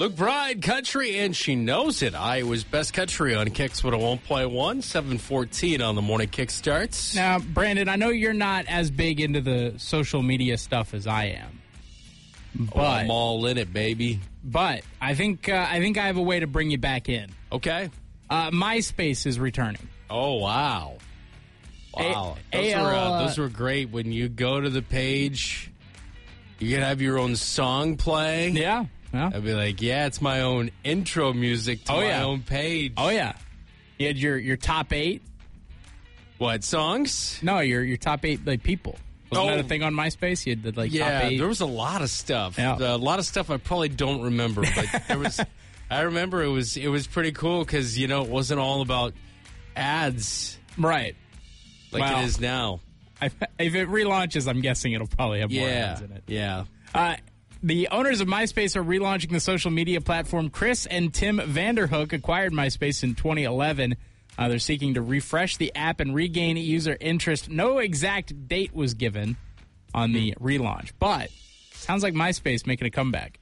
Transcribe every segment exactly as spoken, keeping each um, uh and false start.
Luke Bride, country, and she knows it. Iowa's best country on Kicks one oh one point one, seven fourteen on the morning kick starts. Now, Brandon, I know you're not as big into the social media stuff as I am. But, oh, I'm all in it, baby. But I think uh, I think I have a way to bring you back in. Okay. Uh, MySpace is returning. Oh, wow. Wow. A- those, A L, were, uh, uh, those were great. When you go to the page, you can have your own song play. Yeah. yeah. I'd be like, yeah, it's my own intro music to Oh, my yeah. own page. Oh, yeah. You had your, your top eight. What, songs? No, your your top eight like people. Wasn't Oh. that a thing on MySpace? You had the like Yeah, top eight. there was a lot of stuff. Yeah. A lot of stuff I probably don't remember, but there was. I remember it was it was pretty cool because you know it wasn't all about ads Right. like Wow. it is now. I, if it relaunches, I'm guessing it'll probably have more Yeah, ads in it. yeah. Uh, the owners of MySpace are relaunching the social media platform. Chris and Tim Vanderhook acquired MySpace in twenty eleven. Uh, they're seeking to refresh the app and regain user interest. No exact date was given on the relaunch, but sounds like MySpace making a comeback.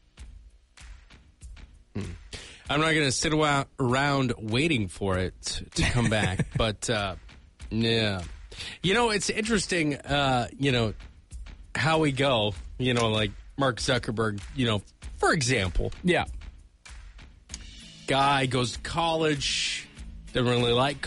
I'm not going to sit awa- around waiting for it to come back, but uh, yeah. You know, it's interesting, uh, you know, how we go, you know, like Mark Zuckerberg, you know, for example, Yeah. guy goes to college, doesn't really like